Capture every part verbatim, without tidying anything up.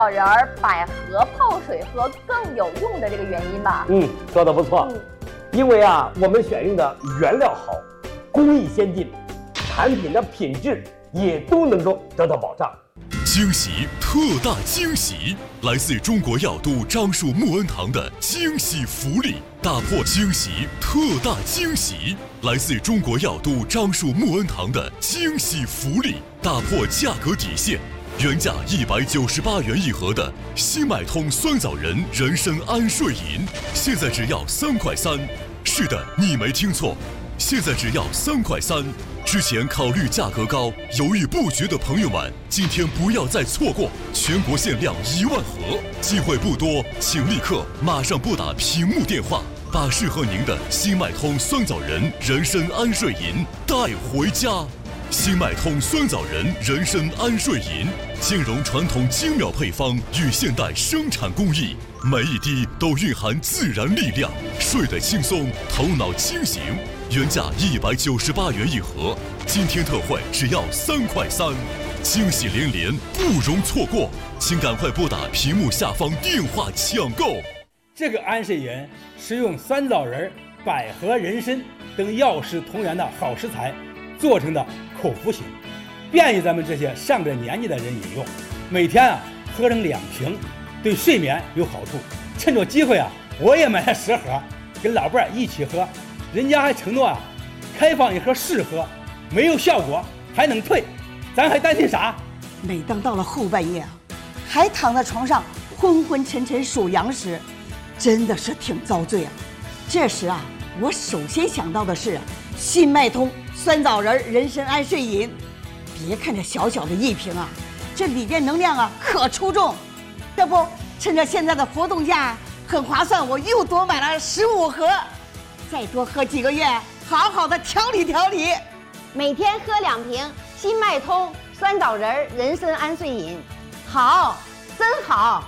人儿百合泡水喝更有用的这个原因吧？ 嗯，说的不错。嗯、因为啊，我们选用的原料好，工艺先进，产品的品质也都能够得到保障。 惊喜，特大惊喜！来自中国药都樟树木恩堂的惊喜福利，打破惊喜，特大惊喜！来自中国药都樟树木恩堂的惊喜福利，打破价格底线。原价一百九十八元一盒的新脉通酸枣仁人参安睡饮，现在只要三块三。是的，你没听错，现在只要三块三。之前考虑价格高、犹豫不决的朋友们，今天不要再错过，全国限量一万盒，机会不多，请立刻马上拨打屏幕电话，把适合您的新脉通酸枣仁人参安睡饮带回家。新脉通酸枣仁人参安睡饮兼容传统精妙配方与现代生产工艺，每一滴都蕴含自然力量，睡得轻松，头脑清醒。原价一百九十八元一盒，今天特惠只要三块三，惊喜连连，不容错过，请赶快拨打屏幕下方电话抢购。 这个安睡饮是用酸枣仁、百合、人参等药食同源的好食材做成的口服型，便于咱们这些上了年纪的人饮用。每天啊喝上两瓶，对睡眠有好处。趁着机会啊，我也买了十盒，跟老伴儿一起喝。人家还承诺啊，开放一盒试喝，没有效果还能退，咱还担心啥？ 每当到了后半夜啊，还躺在床上昏昏沉沉数羊时，真的是挺遭罪啊。这时啊，我首先想到的是新脉通酸枣仁人参安睡饮。别看这小小的一瓶啊，这里边能量啊可出众。这不，趁着现在的活动价很划算，我又多买了十五盒。再多喝几个月，好好的调理调理。 每天喝两瓶新脉通酸枣仁人参安睡饮，好，真好。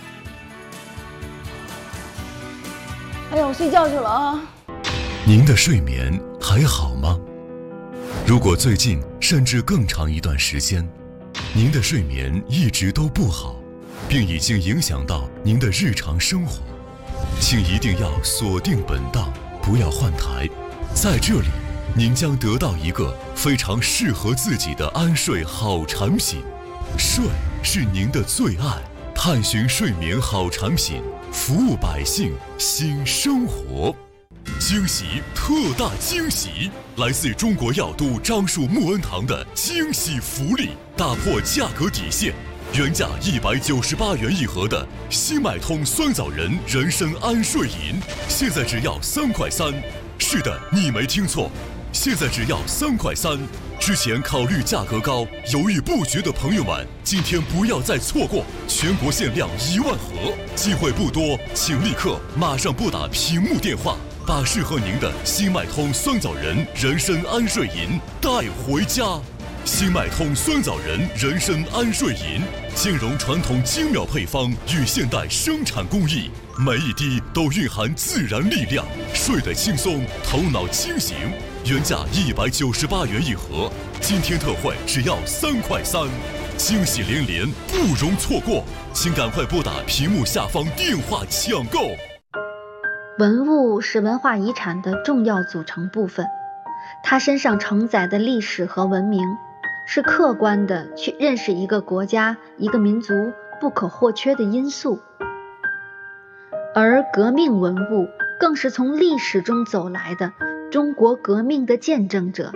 哎呀，我睡觉去了啊。 您的睡眠还好吗？如果最近甚至更长一段时间，您的睡眠一直都不好，并已经影响到您的日常生活，请一定要锁定本档，不要换台。在这里，您将得到一个非常适合自己的安睡好产品。睡是您的最爱，探寻睡眠好产品，服务百姓，新生活。惊喜，特大惊喜！来自中国药都樟树木恩堂的惊喜福利，打破价格底线。原价一百九十八元一盒的新脉通酸枣仁人参安睡饮，现在只要三块三。是的，你没听错，现在只要三块三。之前考虑价格高、犹豫不决的朋友们，今天不要再错过，全国限量一万盒，机会不多，请立刻马上拨打屏幕电话，把适合您的新脉通酸枣仁人参安睡饮带回家。新脉通酸枣仁人参安睡饮兼容传统精妙配方与现代生产工艺，每一滴都蕴含自然力量，睡得轻松，头脑清醒。原价一百九十八元一盒，今天特惠只要三块三，惊喜连连，不容错过，请赶快拨打屏幕下方电话抢购。 文物是文化遗产的重要组成部分，它身上承载的历史和文明，是客观的去认识一个国家、一个民族不可或缺的因素。而革命文物更是从历史中走来的中国革命的见证者。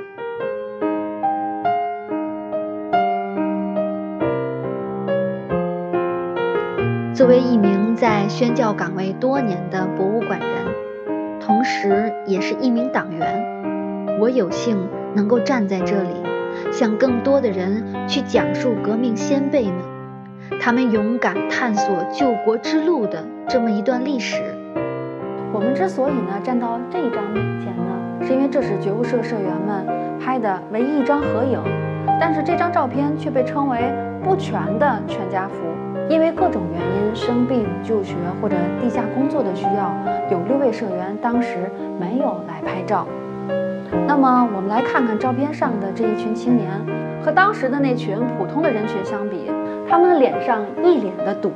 作为一名在宣教岗位多年的博物馆人，同时也是一名党员，我有幸能够站在这里，向更多的人去讲述革命先辈们他们勇敢探索救国之路的这么一段历史。 我们之所以呢站到这一张面前呢，是因为这是觉悟社社员们拍的唯一一张合影，但是这张照片却被称为不全的全家福，因为各种原因，生病、就学或者地下工作的需要，有六位社员当时没有来拍照。那么我们来看看照片上的这一群青年，和当时的那群普通的人群相比， 他们的脸上一脸的赌